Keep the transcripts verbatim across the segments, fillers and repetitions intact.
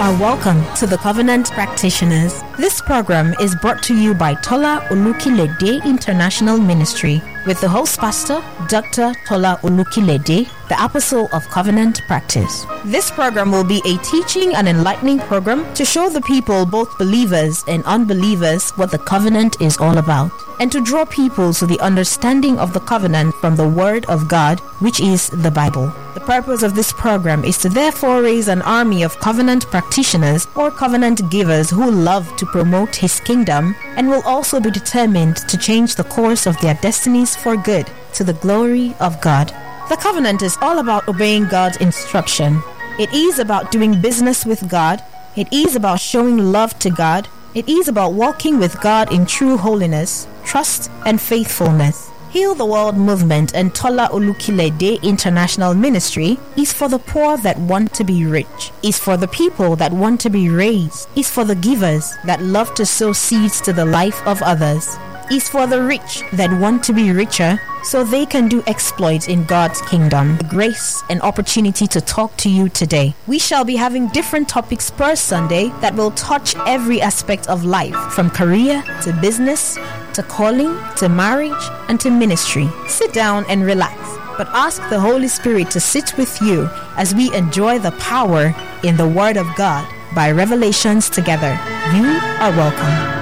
are welcome to the Covenant Practitioners. This program is brought to you by Tola Olukilede International Ministry with the host pastor, Doctor Tola Olukilede, the Apostle of Covenant Practice. This program will be a teaching and enlightening program to show the people, both believers and unbelievers, what the covenant is all about, and to draw people to the understanding of the covenant from the Word of God, which is the Bible. The purpose of this program is to therefore raise an army of covenant practitioners or covenant givers who love to promote His kingdom and will also be determined to change the course of their destinies for good to the glory of God. The covenant is all about obeying God's instruction. It is about doing business with God. It is about showing love to God. It is about walking with God in true holiness, trust, and faithfulness. Heal the World Movement and Tola Olukilede International Ministry is for the poor that want to be rich, is for the people that want to be raised, is for the givers that love to sow seeds to the life of others, is for the rich that want to be richer so they can do exploits in God's kingdom. Grace and opportunity to talk to you today. We shall be having different topics per Sunday that will touch every aspect of life, from career to business to calling to marriage and to ministry. Sit down and relax, but ask the Holy Spirit to sit with you as we enjoy the power in the Word of God by Revelations together. You are welcome.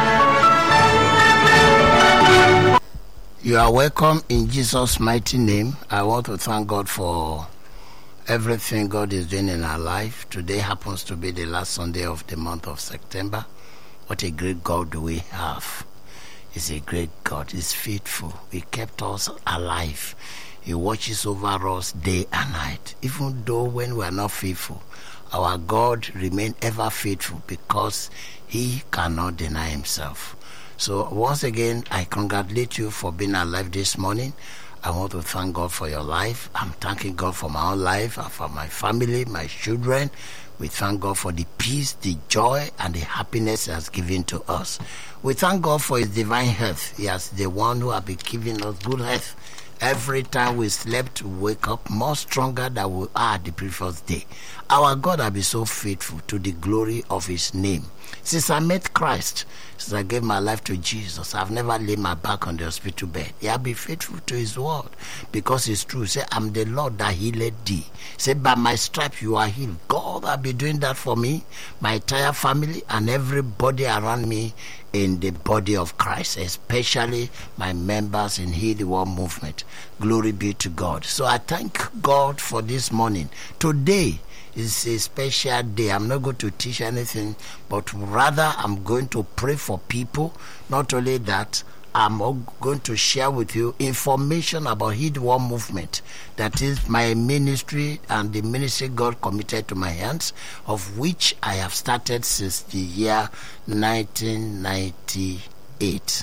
You are welcome in Jesus' mighty name. I want to thank God for everything God is doing in our life. Today happens to be the last Sunday of the month of September. What a great God we have. He's a great God. He's faithful. He kept us alive. He watches over us day and night. Even though when we are not faithful, our God remains ever faithful because He cannot deny Himself. So once again, I congratulate you for being alive this morning. I want to thank God for your life. I'm thanking God for my own life and for my family, my children. We thank God for the peace, the joy, and the happiness He has given to us. We thank God for His divine health. He is the one who has been giving us good health. Every time we slept, we wake up more stronger than we are the previous day. Our God has been so faithful to the glory of His name. Since I met Christ, since I gave my life to Jesus, I've never laid my back on the hospital bed. He has been faithful to His word because it's true. Say, I'm the Lord that healed thee. Say, by my stripes you are healed. God has been doing that for me, my entire family, and everybody around me in the body of Christ, especially my members in Heal the World Movement. Glory be to God. So I thank God for this morning. Today is a special day. I'm not going to teach anything, but rather I'm going to pray for people. Not only that, I'm going to share with you information about Heal the World Movement. That is my ministry and the ministry God committed to my hands, of which I have started since the year nineteen ninety-eight.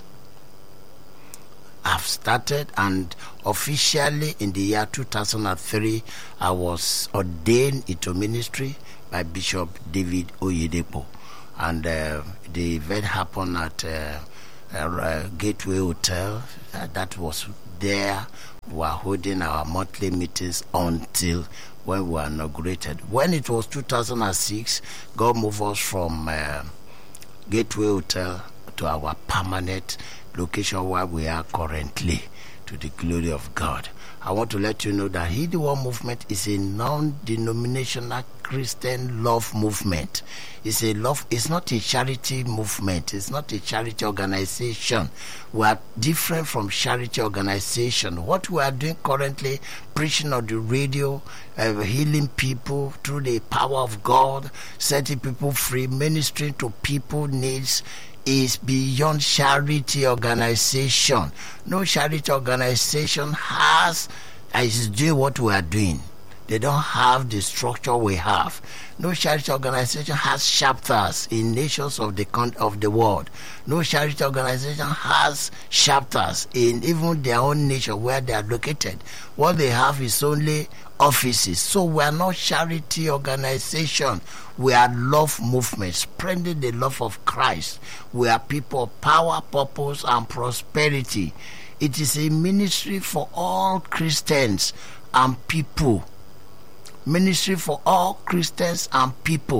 I've started, and officially in the year two thousand three, I was ordained into ministry by Bishop David Oyedepo. And uh, the event happened at uh, uh, Gateway Hotel. Uh, that was there. We were holding our monthly meetings until when we were inaugurated. When it was two thousand six, God moved us from uh, Gateway Hotel to our permanent location where we are currently, to the glory of God. I want to let you know that Heal the World Movement is a non-denominational Christian love movement. It's a love. It's not a charity movement. It's not a charity organization. We are different from charity organization. What we are doing currently, preaching on the radio, uh, healing people through the power of God, setting people free, ministering to people needs, is beyond charity organization. No charity organization has is doing what we are doing. They don't have the structure we have. No charity organization has chapters in nations of the con- of the world. No charity organization has chapters in even their own nation where they are located. What they have is only offices. So we are not charity organization. We are love movement, spreading the love of Christ. We are people of power, purpose, and prosperity. It is a ministry for all Christians and people. Ministry for all Christians and people.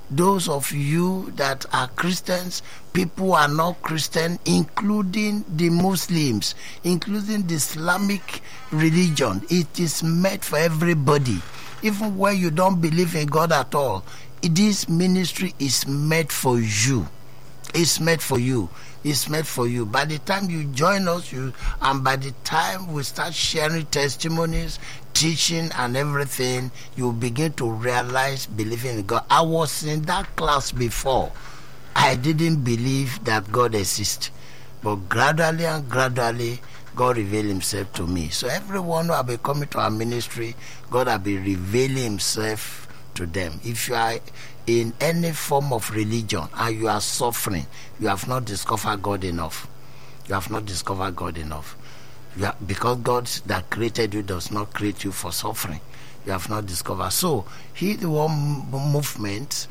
those of you that are Christians, people who are not Christian, including the Muslims, including the Islamic religion. It is meant for everybody. Even when you don't believe in God at all, this ministry is meant for you. It's meant for you. It's meant for you. By the time you join us, you and by the time we start sharing testimonies, teaching and everything, you begin to realize believing in God. I was in that class before. I didn't believe that God exists. But gradually and gradually, God revealed himself to me. So everyone who have been coming to our ministry, God has been revealing himself to them. If you are in any form of religion and you are suffering, you have not discovered God enough. You have not discovered God enough. You are, because God that created you does not create you for suffering. You have not discovered. So, Heal the World movement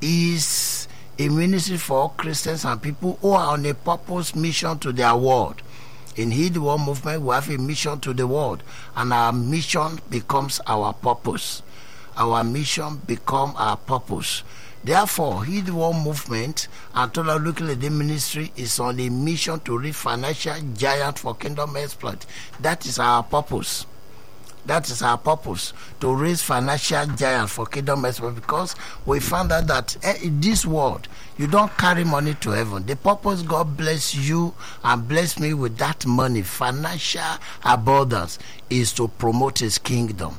is a ministry for all Christians and people who are on a purpose mission to their world. In Heal the World movement, we have a mission to the world, and our mission becomes our purpose. Our mission becomes our purpose. Therefore, Heal the World movement and Tola Olukolede ministry is on a mission to reach financial giant for kingdom exploit. That is our purpose. That is our purpose, to raise financial giant for kingdom exploit, because we found out that in this world, you don't carry money to heaven. The purpose God bless you and bless me with that money, financial abundance, is to promote his kingdom.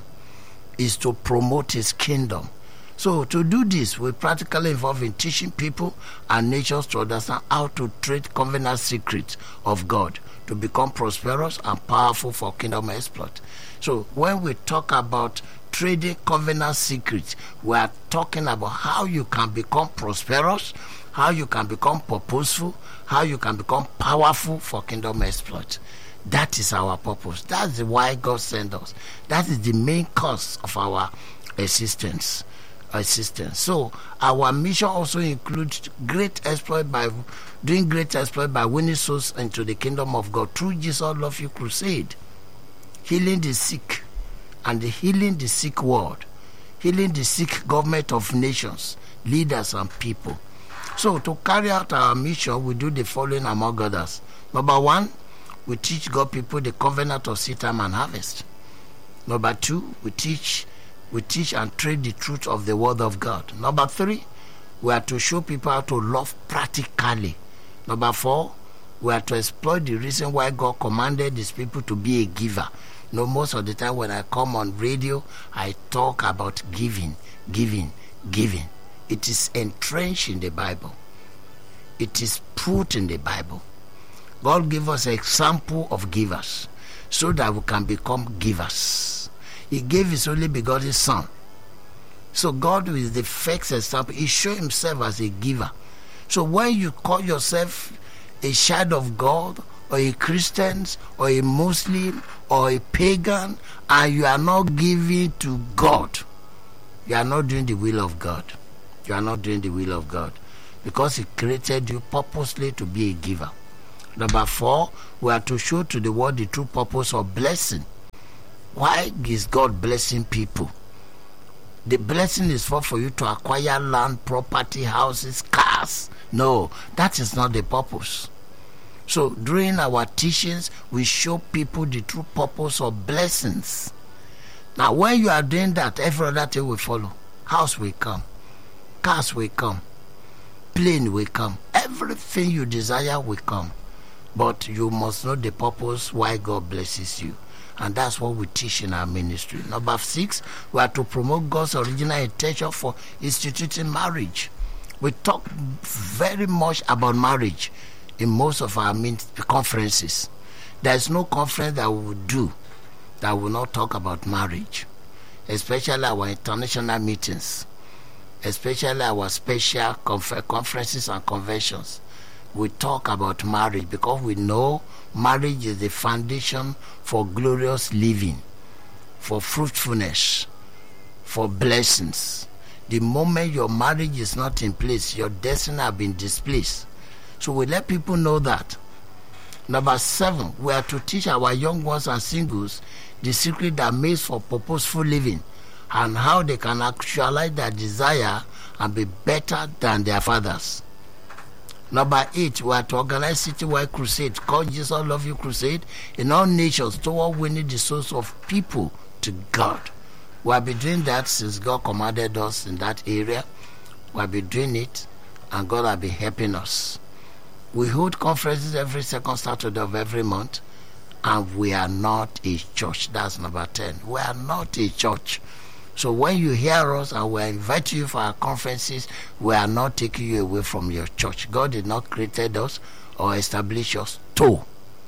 Is to promote his kingdom. So to do this, we practically involve in teaching people and nations to understand how to trade covenant secrets of God to become prosperous and powerful for kingdom exploit. So when we talk about trading covenant secrets, we are talking about how you can become prosperous, how you can become purposeful, how you can become powerful for kingdom exploit. That is our purpose. That's why God sent us. That is the main cause of our existence. Existence. So our mission also includes great exploit by doing great exploit by winning souls into the kingdom of God through Jesus Love You Crusade, healing the sick and the healing the sick world, healing the sick government of nations, leaders and people. So to carry out our mission, we do the following among others. Number one, we teach God people the covenant of seed time and harvest. Number two, we teach we teach and trade the truth of the word of God. Number three, we are to show people how to love practically. Number four, we are to exploit the reason why God commanded his people to be a giver. You know, most of the time when I come on radio, I talk about giving, giving, giving. It is entrenched in the Bible. It is put in the Bible. God gave us an example of givers so that we can become givers. He gave his only begotten son. So God is the first example. He showed himself as a giver. So when you call yourself a child of God, or a Christian, or a Muslim, or a pagan, and you are not giving to God, you are not doing the will of God. You are not doing the will of God. Because he created you purposely to be a giver. Number four, we are to show to the world the true purpose of blessing. Why is God blessing people? The blessing is for, for you to acquire land, property, houses, cars. No, that is not the purpose. So during our teachings, we show people the true purpose of blessings. Now when you are doing that, every other thing will follow. House will come. Cars will come. Plane will come. Everything you desire will come. But you must know the purpose why God blesses you. And that's what we teach in our ministry. Number six, we are to promote God's original intention for instituting marriage. We talk very much about marriage in most of our conferences. There is no conference that we will do that will not talk about marriage, especially our international meetings, especially our special confer- conferences and conventions. We talk about marriage because we know marriage is the foundation for glorious living, for fruitfulness, for blessings. The moment your marriage is not in place, your destiny has been displaced. So we let people know that. Number seven, we are to teach our young ones and singles the secret that makes for purposeful living and how they can actualize their desire and be better than their fathers. Number eight, we are to organize citywide crusade called Jesus Love You Crusade in all nations toward winning the souls of people to God. We have been doing that since God commanded us in that area. We have been doing it, and God has been helping us. We hold conferences every second Saturday of every month, and we are not a church. That's number ten. We are not a church. So when you hear us and we invite you for our conferences, we are not taking you away from your church. God did not create us or establish us to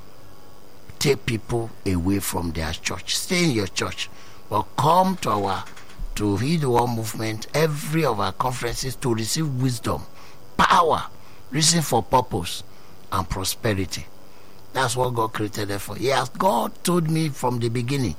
take people away from their church. Stay in your church, but come to our to Heed the Word movement every of our conferences to receive wisdom, power, reason for purpose, and prosperity. That's what God created it for. Yes, God told me from the beginning,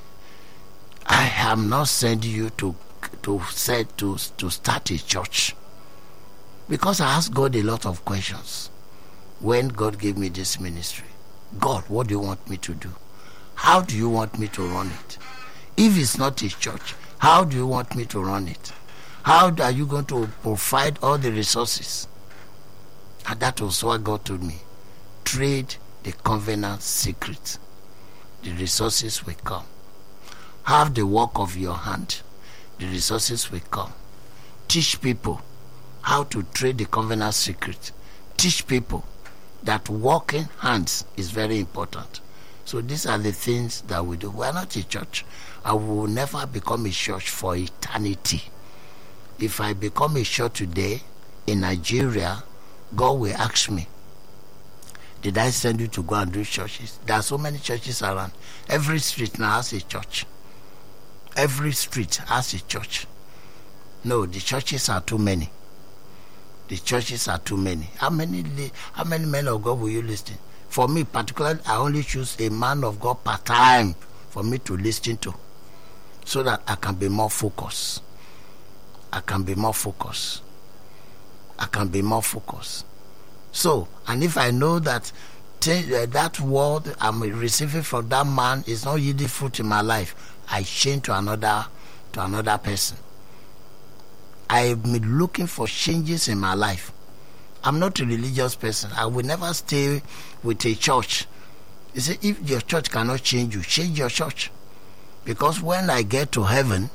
I am not sending you to to set to to start a church, because I asked God a lot of questions when God gave me this ministry. God, what do you want me to do? How do you want me to run it? If it's not a church, how do you want me to run it? How are you going to provide all the resources? And that was what God told me. Trade the covenant secret. The resources will come. Have the work of your hand. The resources will come. Teach people how to trade the covenant secret. Teach people that working hands is very important. So these are the things that we do. We are not a church. I will never become a church for eternity. If I become a church today in Nigeria, God will ask me, did I send you to go and do churches? There are so many churches around. Every street now has a church. Every street has a church. No, the churches are too many. The churches are too many. How many how many men of God will you listen? For me, particularly, I only choose a man of God per time for me to listen to, so that I can be more focused. I can be more focused. I can be more focused. So, and if I know that t- uh, that word I'm receiving from that man is not yielding fruit in my life, I change to another to another person. I've been looking for changes in my life. I'm not a religious person. I will never stay with a church. You see, if your church cannot change you, change your church. Because when I get to heaven,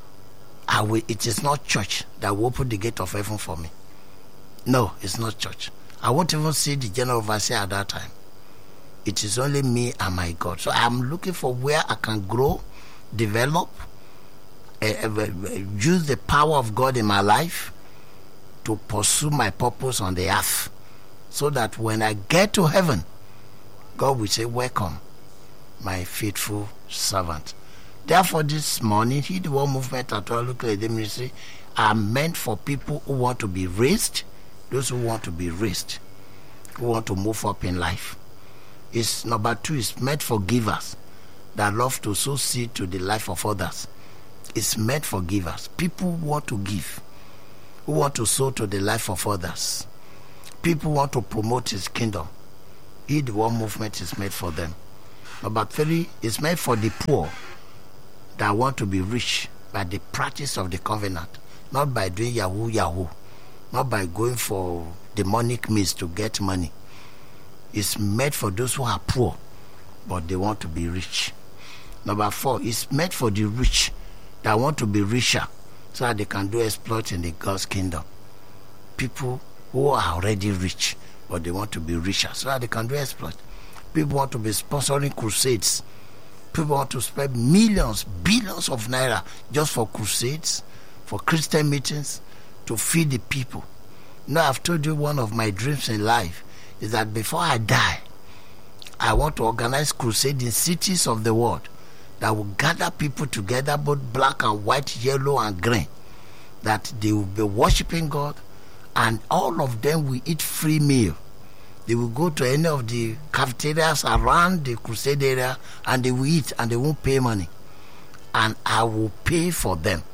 I will, it is not church that will open the gate of heaven for me. No, it's not church. I won't even see the general overseer at that time. It is only me and my God. So I'm looking for where I can grow, develop, uh, uh, use the power of God in my life to pursue my purpose on the earth, so that when I get to heaven, God will say, welcome, my faithful servant. Therefore, this morning, Heed the Word movement at Local Ministry are meant for people who want to be raised, those who want to be raised, who want to move up in life. It's number two, it's meant for givers that love to sow seed to the life of others. It's meant for givers. People who want to give, who want to sow to the life of others. People want to promote His kingdom. Heed the Word movement is made for them. Number three, it's meant for the poor that want to be rich by the practice of the covenant, not by doing yahoo yahoo, not by going for demonic means to get money. It's made for those who are poor, but they want to be rich. Number four, it's made for the rich that want to be richer, so that they can do exploits in the God's kingdom. People who are already rich, but they want to be richer, so that they can do exploits. People want to be sponsoring crusades. People want to spend millions, billions of naira just for crusades, for Christian meetings, to feed the people. Now, I've told you one of my dreams in life is that before I die, I want to organize crusades in cities of the world that will gather people together, both black and white, yellow and green, that they will be worshiping God, and all of them will eat free meal. They will go to any of the cafeterias around the crusade area, and they will eat, and they won't pay money. And I will pay for them.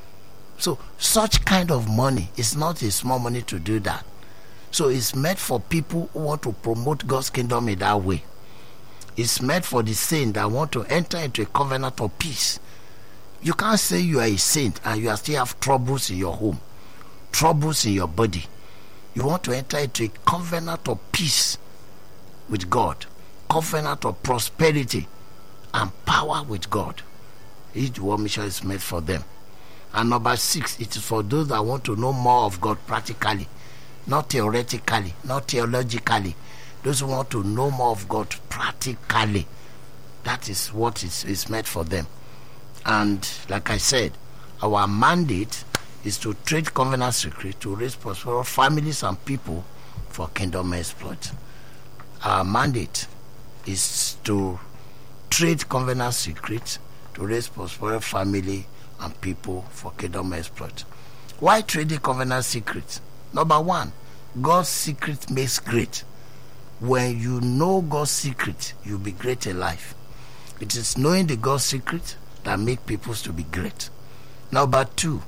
So such kind of money is not a small money to do that. So it's meant for people who want to promote God's kingdom in that way. It's meant for the saints that want to enter into a covenant of peace You can't say you are a saint and you are still have troubles in your home, troubles in your body. You want to enter into a covenant of peace with God, covenant of prosperity and power with God. Each one mission is made for them. And number six, it is for those that want to know more of God practically, not theoretically, not theologically. Those who want to know more of God practically. That is what is, is meant for them. And like I said, our mandate is to trade covenant secret to raise prosperous families and people for kingdom exploit. Our mandate is to trade covenant secret to raise prosperous family and people for kingdom exploit. Why trade the covenant secret? Number one, God's secret makes great. When you know God's secret, you'll be great in life. It is knowing the God's secret that make people to be great. Number two,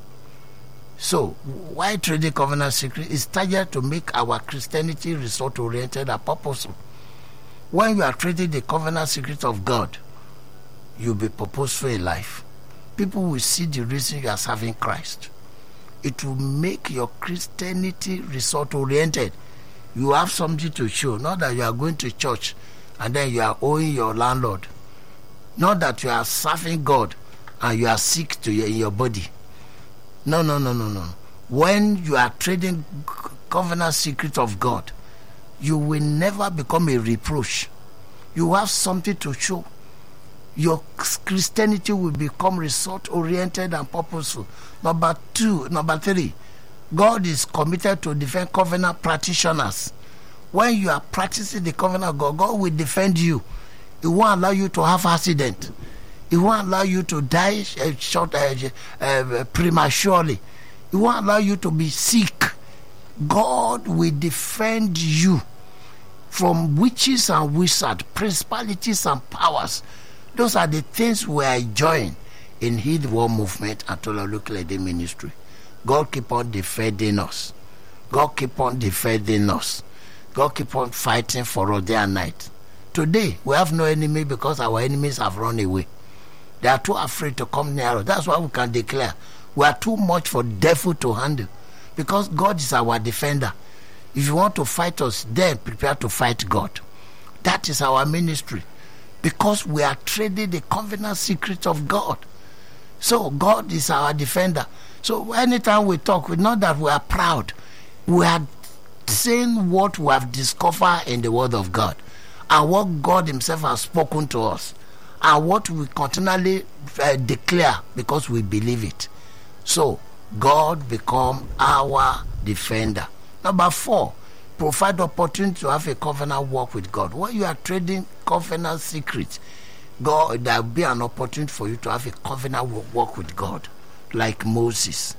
so why trade the covenant secret? It's targeted to make our Christianity result-oriented and purposeful. When you are trading the covenant secret of God, you'll be purposeful in life. People will see the reason you are serving Christ. It will make your Christianity result-oriented. You have something to show, not that you are going to church and then you are owing your landlord. Not that you are serving God and you are sick to your, in your body. No, no, no, no, no. When you are trading covenant secret of God, you will never become a reproach. You have something to show. Your Christianity will become result-oriented and purposeful. Number two, number three, God is committed to defend covenant practitioners. When you are practicing the covenant of God, God will defend you. He won't allow you to have accident. He won't allow you to die uh, short, uh, uh, prematurely. He won't allow you to be sick. God will defend you from witches and wizards, principalities and powers. Those are the things we are enjoying in Heed World Movement and Tola Olukolede Ministry. God keep on defending us. God keep on defending us. God keep on fighting for us day and night. Today, we have no enemy because our enemies have run away. They are too afraid to come near us. That's why we can declare we are too much for devil to handle, because God is our defender. If you want to fight us, then prepare to fight God. That is our ministry, because we are trading the covenant secret of God. So God is our defender. So anytime we talk, we know that we are proud. We are saying what we have discovered in the Word of God and what God Himself has spoken to us and what we continually uh, declare because we believe it. So God become our defender. Number four, provide opportunity to have a covenant walk with God. When you are trading covenant secrets, God, there will be an opportunity for you to have a covenant walk with God, like Moses,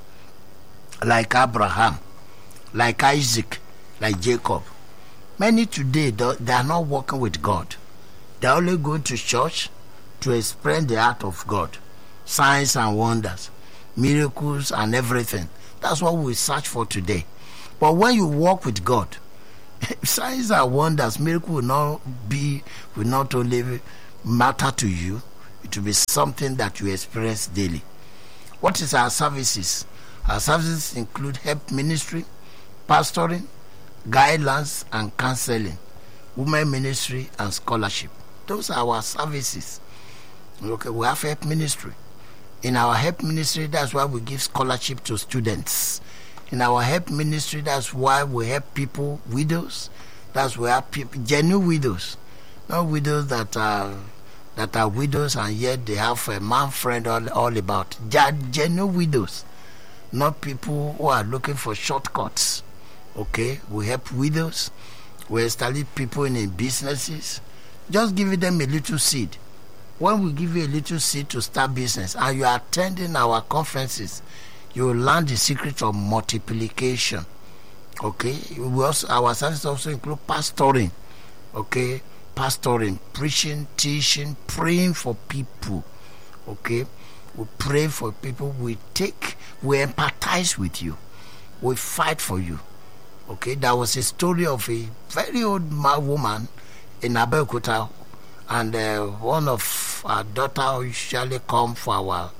like Abraham, like Isaac, like Jacob. Many today, they are not walking with God. They are only going to church to experience the art of God, signs and wonders, miracles and everything. That's what we search for today. But when you walk with God, signs and wonders, miracles will not be, will not only matter to you, it will be something that you experience daily. What is our services? Our services include help ministry, pastoring, guidelines and counseling, women ministry and scholarship. Those are our services. Okay, we have help ministry. In our help ministry, that's why we give scholarship to students. In our help ministry, that's why we help people, widows. That's why people, genuine widows, not widows that are that are widows and yet they have a man friend all, all about. They are genuine widows, not people who are looking for shortcuts. Okay, we help widows. We establish people in businesses. Just give them a little seed. When we give you a little seed to start business and you are attending our conferences, you will learn the secret of multiplication. Okay, we also, our services also include pastoring. Okay, pastoring, preaching, teaching, praying for people. Okay, we pray for people. We take, we empathize with you. We fight for you. Okay, there was a story of a very old man, woman in Abeokuta, and uh, one of our daughter usually come for our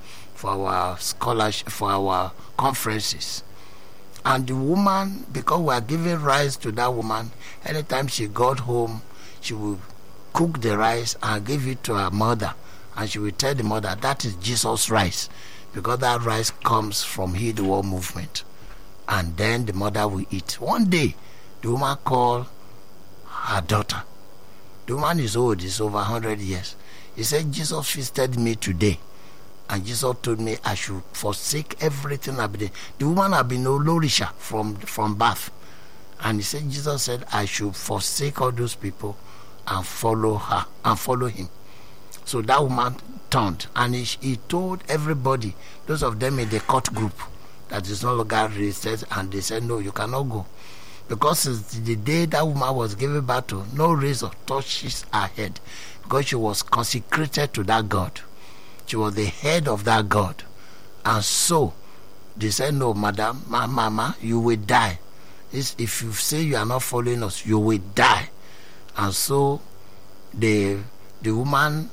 for our scholarship, for our conferences. And the woman, because we are giving rice to that woman, anytime she got home, she would cook the rice and give it to her mother. And she will tell the mother, that is Jesus' rice, because that rice comes from Heal the World movement. And then the mother will eat. One day, the woman called her daughter. The woman is old, is over one hundred years. He said, Jesus visited me today. And Jesus told me I should forsake everything I've been doing. The woman had been Olorisha from, from birth. And he said, Jesus said, I should forsake all those people and follow her, and follow him. So that woman turned, and he, he told everybody, those of them in the court group, that is no longer registered, and they said, no, you cannot go. Because since the day that woman was given birth to, no razor touches her head, because she was consecrated to that God. She was the head of that God. And so they said, no, madam, ma, mama, you will die. It's, if you say you are not following us, you will die. And so the the woman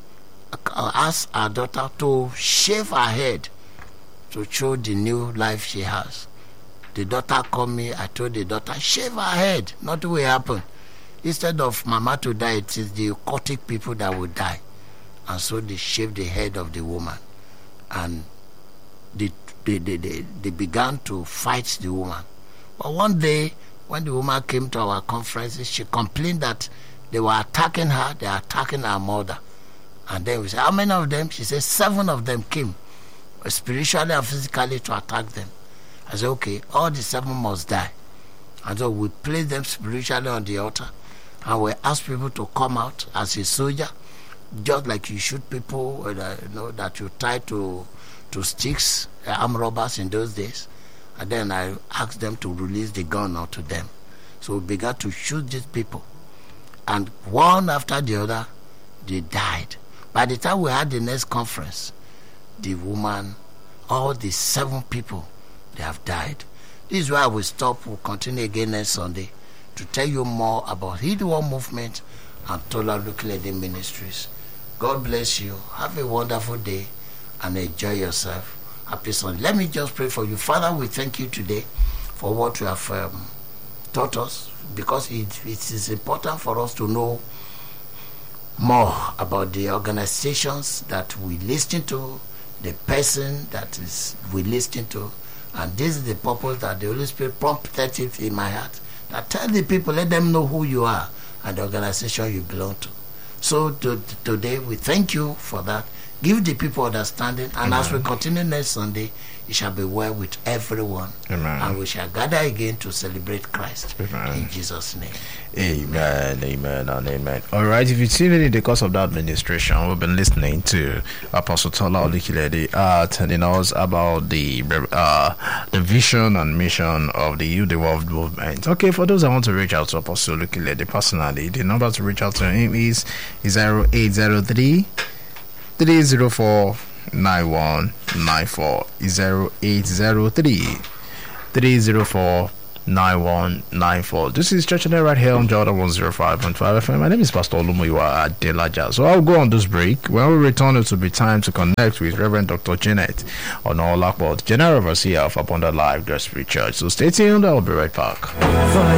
asked her daughter to shave her head to show the new life she has. The daughter called me. I told the daughter, shave her head. Nothing will happen. Instead of mama to die, it is the occultic people that will die. And so they shaved the head of the woman. And they, they, they, they, they began to fight the woman. But one day, when the woman came to our conferences, she complained that they were attacking her, they were attacking her mother. And then we said, how many of them? She said, seven of them came, spiritually and physically, to attack them. I said, okay, all the seven must die. And so we placed them spiritually on the altar. And we asked people to come out as a soldier, just like you shoot people, uh, you know, that you tie to, to sticks, uh, armed robbers in those days. And then I asked them to release the gun onto them. So we began to shoot these people. And one after the other, they died. By the time we had the next conference, the woman, all the seven people, they have died. This is why we stop. We'll continue again next Sunday to tell you more about Heal the World movement and Tola Olukolede Ministries. God bless you. Have a wonderful day and enjoy yourself. Happy Sunday. Let me just pray for you. Father, we thank you today for what you have um, taught us, because it, it is important for us to know more about the organizations that we listen to, the person that is we listen to. And this is the purpose that the Holy Spirit prompted it in my heart. That tell the people, let them know who you are and the organization you belong to. So to, to, today we thank you for that. Give the people understanding, and Amen. As we continue next Sunday, it shall be well with everyone. Amen. And we shall gather again to celebrate Christ. Amen. In Jesus' name. Amen, amen, and amen. All right, if you see any the course of that administration, we've been listening to Apostle Tola Olukolede uh, telling us about the uh, the vision and mission of the Heal the World movement. Okay, for those that want to reach out to Apostle Olukolede personally, the number to reach out to him is zero eight zero three three zero four nine one nine four. zero eight zero three three zero four nine one nine four. This is Church Net right here on Jordan one oh five point five F M. My name is Pastor Olumoyiwa Adelaja. So I'll go on this break. When we return, it will be time to connect with Reverend Doctor Janet Onolakbo, General Overseer of Abundant Life Gospel Church. So stay tuned. I'll be right back.